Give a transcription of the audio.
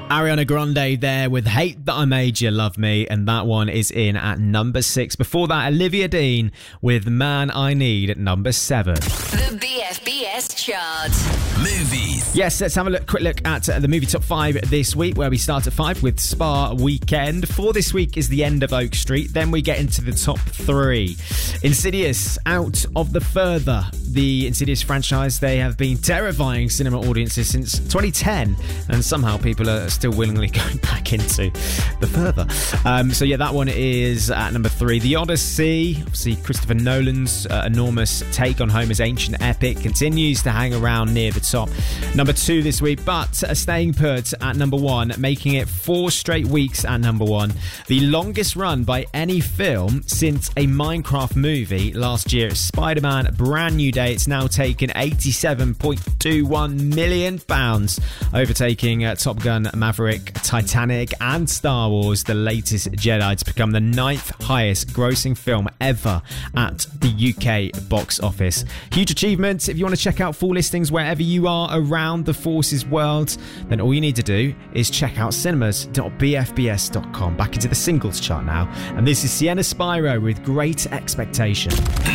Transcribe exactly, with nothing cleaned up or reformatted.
Ariana Grande there with Hate That I Made You Love Me, and that one is in at number six. Before that, Olivia Dean with Man I Need at number seven. The B F B S chart. Movies. Yes, let's have a look, quick look at uh, the movie top five this week, where we start at five with Spa Weekend. Four this week is The End of Oak Street. Then we get into the top three. Insidious, Out of the Further. The Insidious franchise, they have been terrifying cinema audiences since twenty ten, and somehow people are still willingly going back into the Further. Um, so yeah, that one is at number three. The Odyssey, obviously Christopher Nolan's uh, enormous take on Homer's ancient epic, continues to hang around near the top. Number two this week, but uh, staying put at number one, making it four straight weeks at number one. The longest run by any film since a Minecraft movie last year, Spider-Man Brand New Day. It's now taken eighty-seven point two one million pounds, overtaking uh, Top Gun Maverick, Titanic and Star Wars The Latest Jedi to become the ninth highest grossing film ever at the U K box office. Huge achievement. If you want to check out full listings wherever you are around the Forces world, then all you need to do is check out cinemas dot b f b s dot com. Back into the singles chart now, and this is Sienna Spyro with Great Expectation.